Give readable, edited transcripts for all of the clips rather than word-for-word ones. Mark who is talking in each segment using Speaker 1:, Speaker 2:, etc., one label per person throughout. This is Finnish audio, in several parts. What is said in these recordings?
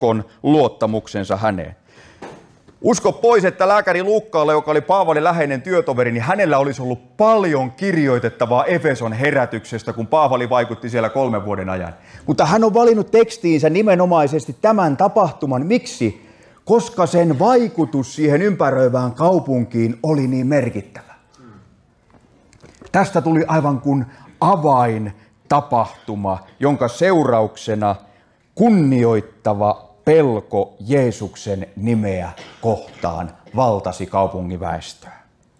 Speaker 1: uskon luottamuksensa häneen. Usko pois, että lääkäri Luukkaalle, joka oli Paavalin läheinen työtoveri, niin hänellä olisi ollut paljon kirjoitettavaa Efeson herätyksestä, kun Paavali vaikutti siellä 3 vuoden ajan. Mutta hän on valinnut tekstiinsä nimenomaisesti tämän tapahtuman. Miksi? Koska sen vaikutus siihen ympäröivään kaupunkiin oli niin merkittävä. Tästä tuli aivan kuin avaintapahtuma, jonka seurauksena kunnioittava pelko Jeesuksen nimeä kohtaan valtasi kaupungin väestöä.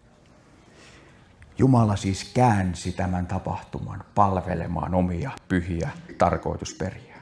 Speaker 1: Jumala siis käänsi tämän tapahtuman palvelemaan omia pyhiä tarkoitusperiä.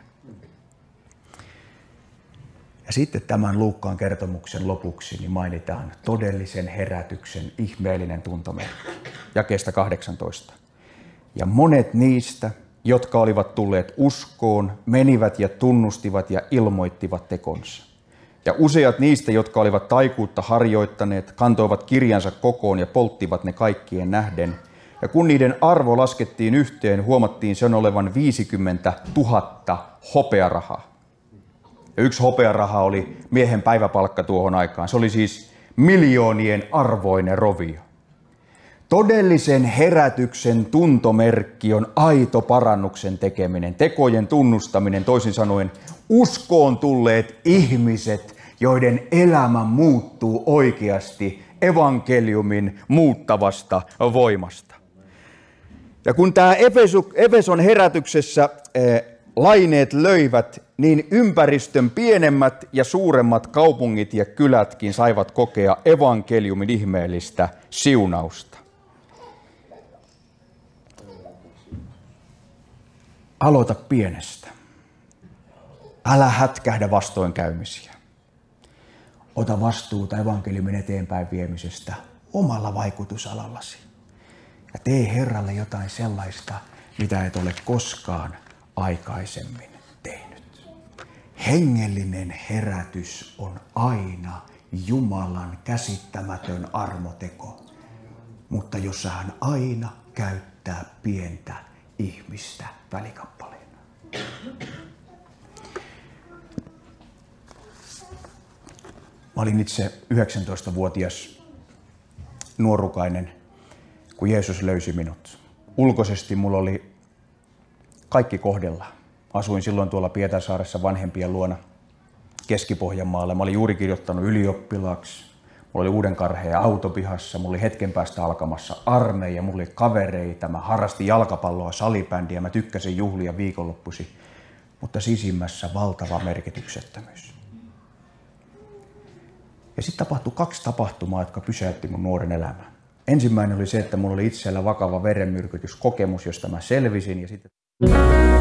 Speaker 1: Ja sitten tämän Luukkaan kertomuksen lopuksi niin mainitaan todellisen herätyksen ihmeellinen tuntomerkki. Jakeesta 18. Ja monet niistä, jotka olivat tulleet uskoon, menivät ja tunnustivat ja ilmoittivat tekonsa. Ja useat niistä, jotka olivat taikuutta harjoittaneet, kantoivat kirjansa kokoon ja polttivat ne kaikkien nähden. Ja kun niiden arvo laskettiin yhteen, huomattiin sen olevan 50 000 hopearahaa. Ja 1 hopearaha oli miehen päiväpalkka tuohon aikaan. Se oli siis miljoonien arvoinen rovio. Todellisen herätyksen tuntomerkki on aito parannuksen tekeminen, tekojen tunnustaminen, toisin sanoen uskoon tulleet ihmiset, joiden elämä muuttuu oikeasti evankeliumin muuttavasta voimasta. Ja kun tämä Efeson herätyksessä laineet löivät, niin ympäristön pienemmät ja suuremmat kaupungit ja kylätkin saivat kokea evankeliumin ihmeellistä siunausta. Aloita pienestä. Älä hätkähdä vastoinkäymisiä. Ota vastuuta evankeliumin eteenpäin viemisestä omalla vaikutusalallasi. Ja tee Herralle jotain sellaista, mitä et ole koskaan aikaisemmin tehnyt. Hengellinen herätys on aina Jumalan käsittämätön armoteko. Mutta jossa hän aina käyttää pientä ihmistä välikappaleena. Mä olin itse 19-vuotias nuorukainen, kun Jeesus löysi minut. Ulkoisesti mulla oli kaikki kohdallaan. Asuin silloin tuolla Pietarsaaressa vanhempien luona Keski-Pohjanmaalla. Mä olin juuri kirjoittanut ylioppilaaksi. Mulla oli Uudenkarheen autopihassa, mulla oli hetken päästä alkamassa armeija, mulla oli kavereita, mä harrastin jalkapalloa, salibändiä, mä tykkäsin juhlia viikonloppuisin, mutta sisimmässä valtava merkityksettömyys. Ja sitten tapahtui 2 tapahtumaa, jotka pysäytti mun nuoren elämän. Ensimmäinen oli se, että mulla oli itsellä vakava verenmyrkytyskokemus, josta mä selvisin. Ja sitten